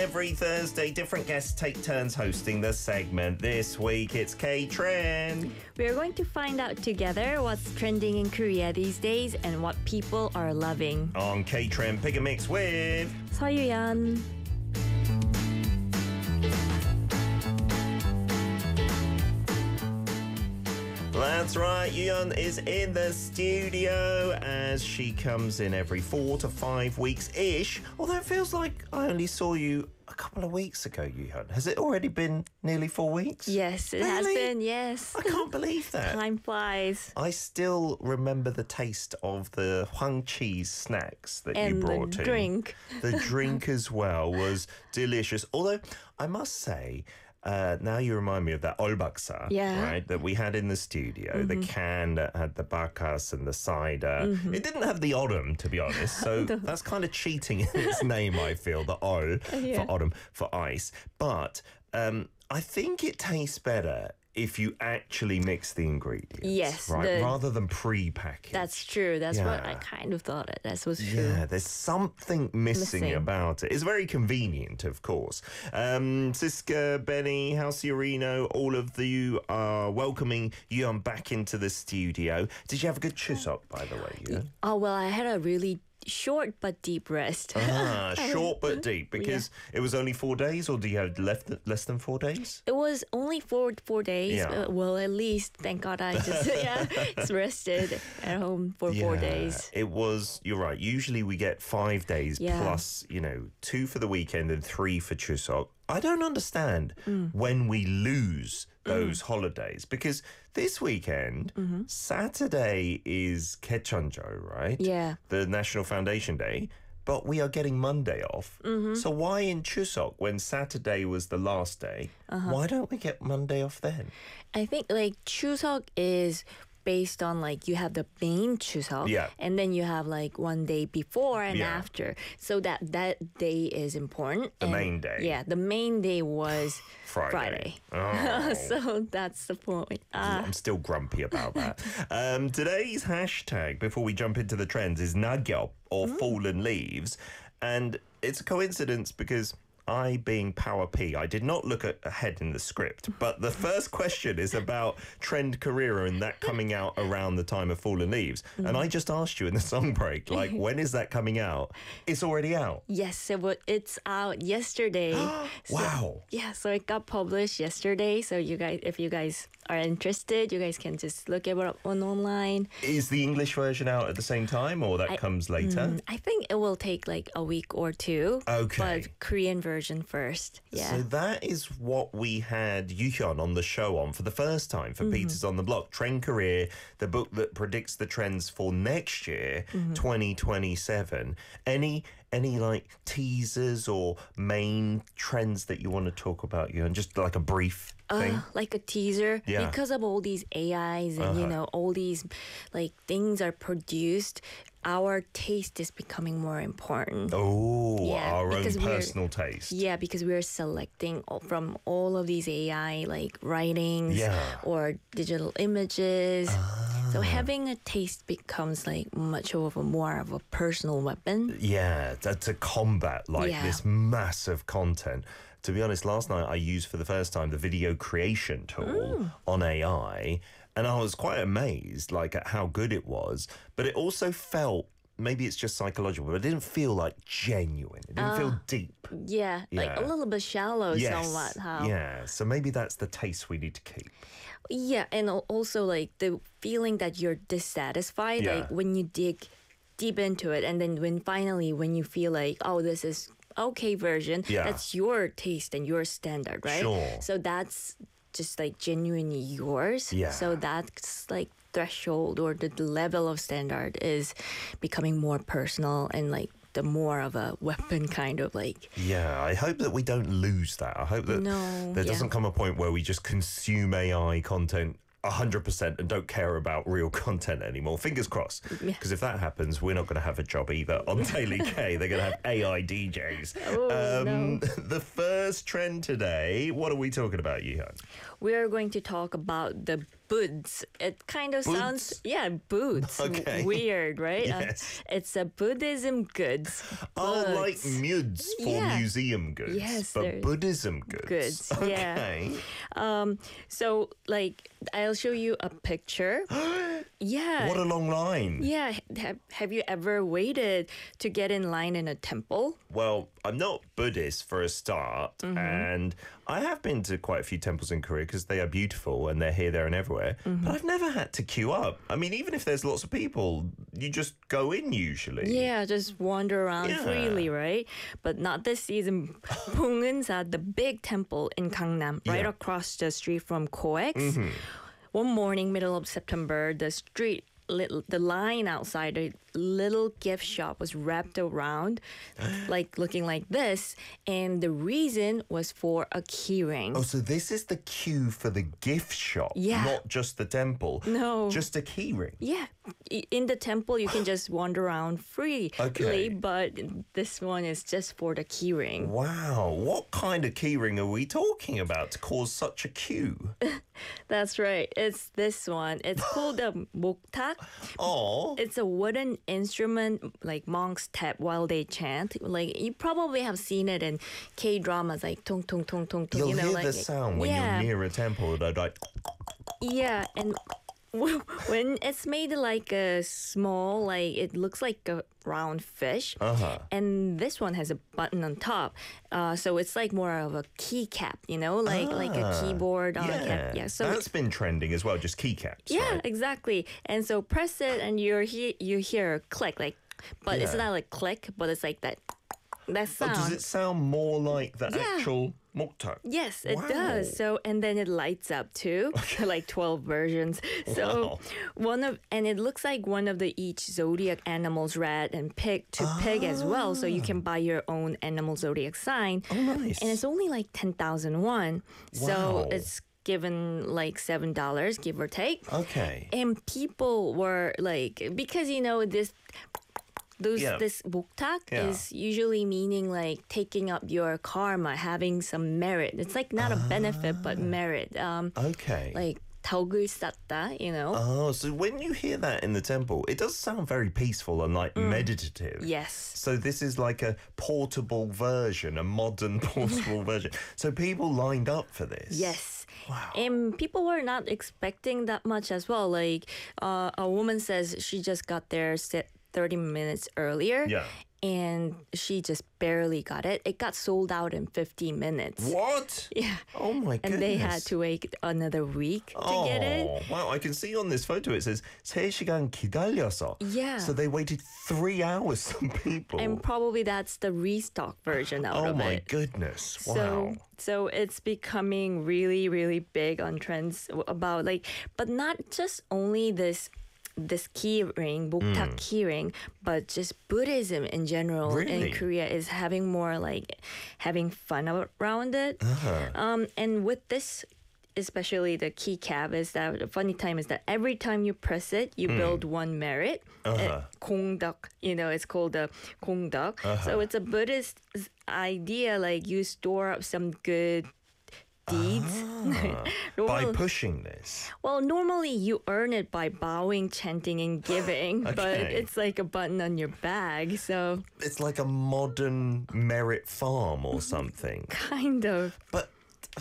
Every Thursday, different guests take turns hosting the segment. This week, it's K-Trend. We're going to find out together what's trending in Korea these days and what people are loving. On K-Trend, Pick a Mix with 서유연. That's right, Yuyeon is in the studio as she comes in every 4 to 5 weeks-ish. Although it feels like I only saw you a couple of weeks ago, Yuyeon. Has it already been nearly 4 weeks? Yes, it has been, yes. I can't believe that. Time flies. I still remember the taste of the Hwang cheese snacks that you brought in. And the drink. The drink as well was delicious. Although, I must say, now you remind me of that olbaksa, right, that we had in the studio, the can that had the bakas and the cider. It didn't have the autumn, to be honest, so that's kind of cheating in its name, I feel, the ol for autumn, for ice. But I think it tastes better if you actually mix the ingredients. Yes. Right, rather than pre-packaged. That's true. That's what I kind of thought that was true. Yeah, there's something missing about it. It's very convenient, of course. Siska, Benny, House Urino, all of you are welcoming Yuyeon back into the studio. Did you have a good Chuseok, by the way, Yuyeon? Oh, well, I had a really short but deep rest. Short but deep, because it was only 4 days, or do you have less than 4 days? It was only four days. Yeah. Well, at least, thank God, I just rested at home for 4 days. It was, you're right, usually we get 5 days plus, 2 for the weekend and 3 for Chuseok. I don't understand when we lose those holidays, because this weekend, Saturday is Kaechonjo, right? Yeah. The National Foundation Day, but we are getting Monday off. So why in Chuseok, when Saturday was the last day, why don't we get Monday off then? I think Chuseok is based on you have the main Chuseok and then you have 1 day before and after, so that day is important. The main day. Yeah, the main day was Friday. Oh. So that's the point. I'm still grumpy about that. Today's hashtag, before we jump into the trends, is nagyop, or fallen leaves, and it's a coincidence because I, being Power P, I did not look ahead in the script, but the first question is about Trend Korea and that coming out around the time of Fallen Leaves. And I just asked you in the song break, when is that coming out? It's already out. Yes, it's out yesterday. Wow. Yeah, so it got published yesterday. So if you guys are interested, you guys can just look it up online. Is the English version out at the same time, or that comes later? I think it will take a week or two. Okay. But Korean version first. Yeah. So that is what we had Yuyeon on the show on for the first time for Peters on the Block. Trend Korea, the book that predicts the trends for next year, 2027. Any teasers or main trends that you want to talk about, Yuyeon? Just like a brief thing? Like a teaser. Yeah. Because of all these AIs and, all these things are produced, our taste is becoming more important. Oh, our own personal taste. Yeah, because we're selecting from all of these AI writings or digital images. So having a taste becomes much more of a personal weapon. Yeah, to combat this massive content. To be honest, last night I used for the first time the video creation tool on AI, and I was quite amazed at how good it was. But it also felt, maybe it's just psychological, but it didn't feel genuine. It didn't feel deep. Yeah, a little bit shallow somewhat. Yeah, so maybe that's the taste we need to keep. Yeah, and also the feeling that you're dissatisfied, when you dig deep into it, and then when you feel oh, this is okay version, that's your taste and your standard, right? Sure. So that's just genuinely yours. Yeah. So that's threshold or the level of standard is becoming more personal and the more of a weapon kind of Yeah, I hope that we don't lose that. I hope that there doesn't come a point where we just consume AI content 100% and don't care about real content anymore. Fingers crossed. Because if that happens, we're not going to have a job either on Daily K. They're going to have AI DJs. Oh, no. The first trend today, what are we talking about, Yuyeon? we are going to talk about the Buddhs. It kind of sounds, boots. Okay. Weird, right? Yes. It's a Buddhism goods. Oh, like muds for museum goods. Yes, but Buddhism goods. Okay. So, like, I'll show you a picture. Yeah. What a long line. Yeah. Have you ever waited to get in line in a temple? Well, I'm not Buddhist for a start, and I have been to quite a few temples in Korea because they are beautiful and they're here, there, and everywhere. But I've never had to queue up. I mean, even if there's lots of people, you just go in usually. Yeah, just wander around freely, right? But not this season. Bongeusa, the big temple in Gangnam, right across the street from COEX. One morning, middle of September, the line outside a little gift shop was wrapped around, like looking like this, and the reason was for a keyring. Oh, so this is the queue for the gift shop, not just the temple. No, just a keyring. Yeah, in the temple you can just wander around freely, but this one is just for the keyring. Wow, what kind of keyring are we talking about to cause such a queue? That's right. It's this one. It's called a moktak. Oh. It's a wooden instrument like monks tap while they chant. Like you probably have seen it in K-dramas like tung tung tung tung tung. You'll hear like the sound when you're near a temple. They're like. Yeah, and when it's made like a small, like it looks like a round fish, and this one has a button on top, so it's like more of a keycap, like a keyboard on a cap. Yeah, so that's been trending as well, just keycaps. Yeah, right? Exactly. And so press it, and you hear a click, like, but it's not like click, but it's like that sound. Oh, does it sound more like the actual moktak? Yes, it does. So, and then it lights up too, like 12 versions. So and it looks like one of the each zodiac animals, rat and pig as well. So you can buy your own animal zodiac sign. Oh, nice. And it's only like 10,000 won. So it's given like $7, give or take. Okay. And people were like, because this moktak is usually meaning like taking up your karma, having some merit. It's like not a benefit, but merit. Like 덕을 쌓다, Oh, so when you hear that in the temple, it does sound very peaceful and like meditative. Yes. So this is like a portable version, a modern portable version. So people lined up for this. Yes. Wow. And people were not expecting that much as well. Like a woman says she just got there 30 minutes earlier. Yeah. And she just barely got it. It got sold out in 15 minutes. What? Yeah. Oh my goodness. And they had to wait another week to get it. Wow, I can see on this photo it says 3시간 기다려서. Yeah. So they waited 3 hours, some people. And probably that's the restock version of it. Oh my goodness. Wow. So it's becoming really, really big on trends about but not just only this keyring, moktak keyring, but just Buddhism in general in Korea is having more like having fun around it. And with this, especially the keycap, is that the funny time is that every time you press it, you build one merit. 공덕, it's called the 공덕. So it's a Buddhist idea, like you store up some good deeds. By pushing this? Well, normally you earn it by bowing, chanting, and giving, but it's like a button on your bag, so... It's like a modern merit farm or something. Kind of. But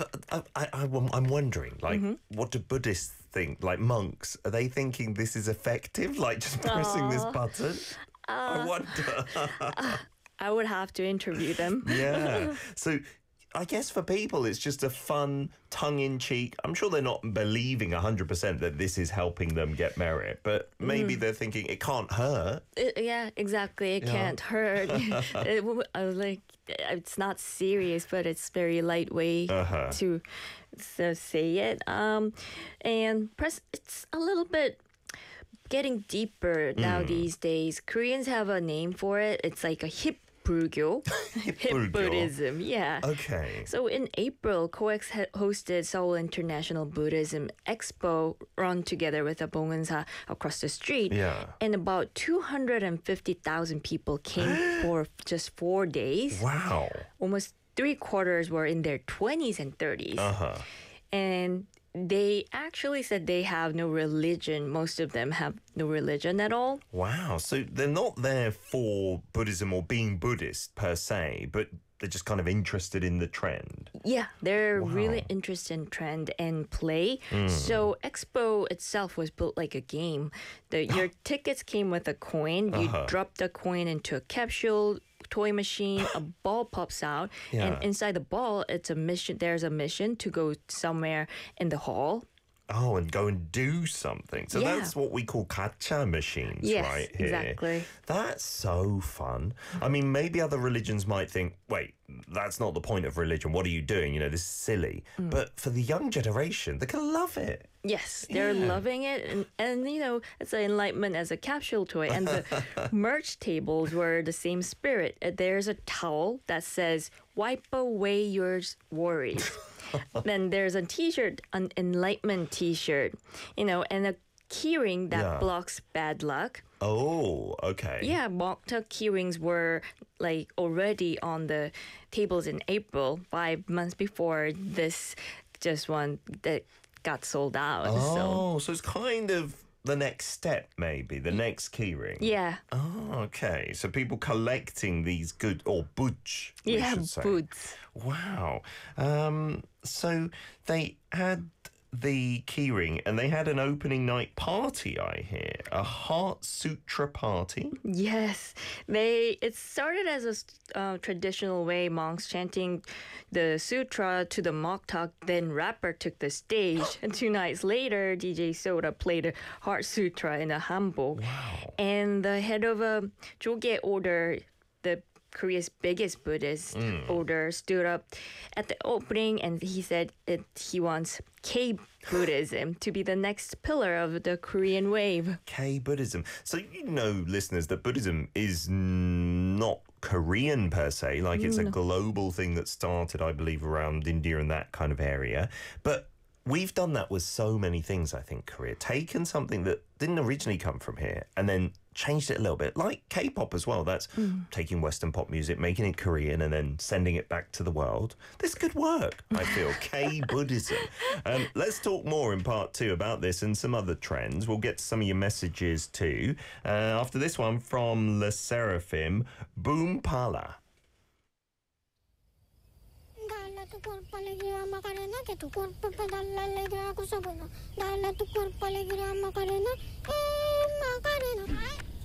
I'm wondering, like, what do Buddhists think? Like monks, are they thinking this is effective? Like just pressing this button? I wonder. I would have to interview them. Yeah. So... I guess for people, it's just a fun, tongue-in-cheek. I'm sure they're not believing 100% that this is helping them get merit, but maybe they're thinking it can't hurt. Yeah, exactly. It can't hurt. It's not serious, but it's very lightweight to say it. And it's a little bit getting deeper now these days. Koreans have a name for it. It's like a hip Burgyo. Hip Buddhism, yeah. Okay. So in April, COEX hosted Seoul International Buddhism Expo run together with a Bongeusa across the street. Yeah. And about 250,000 people came for just 4 days. Wow. Almost 3/4 were in their 20s and 30s. And they actually said they have no religion. Most of them have no religion at all. Wow. So they're not there for Buddhism or being Buddhist per se, but they're just kind of interested in the trend. Yeah, they're really interested in trend and play. So Expo itself was built like a game. Your tickets came with a coin. You drop the coin into a capsule toy machine, a ball pops out, and inside the ball, it's a mission. There's a mission to go somewhere in the hall. Oh, and go and do something. So that's what we call gacha machines, right here. Exactly. That's so fun. I mean, maybe other religions might think, wait, that's not the point of religion. What are you doing? You know, this is silly. But for the young generation, they're going to love it. Yes, they're loving it. And, you know, it's an enlightenment as a capsule toy. And the merch tables were the same spirit. There's a towel that says, wipe away your worries. Then there's a t-shirt, an enlightenment t-shirt, you know, and a keyring that blocks bad luck. Oh, okay. Yeah, Mokta keyrings were like already on the tables in April, 5 months before this just one that got sold out. Oh, so it's kind of the next step, maybe, the next keyring. Yeah. Oh, okay. So people collecting these good, or buj, we should say. Boots. Wow. So they had the keyring and they had an opening night party, I hear. A Heart Sutra party? Yes. It started as a traditional way, monks chanting the sutra to the Mokta, then rapper took the stage. And 2 nights later, DJ Soda played a Heart Sutra in a hanbok. Wow. And the head of a Jogye order, the Korea's biggest Buddhist order, stood up at the opening and he said he wants K-Buddhism to be the next pillar of the Korean wave. K-Buddhism. So you know, listeners, that Buddhism is not Korean per se, like it's a global thing that started, I believe, around India and that kind of area. But we've done that with so many things, I think, Korea. Taken something that didn't originally come from here and then changed it a little bit, like K-pop as well. That's taking Western pop music, making it Korean, and then sending it back to the world. This could work, I feel. K-Buddhism. Let's talk more in part 2 about this and some other trends. We'll get to some of your messages too. After this one from Le Seraphim, Boom Pala. Tu cuerpo alegría Macarena, que tu cuerpo para dar la alegría cosa buena. Dale a tu cuerpo alegría Macarena, Macarena.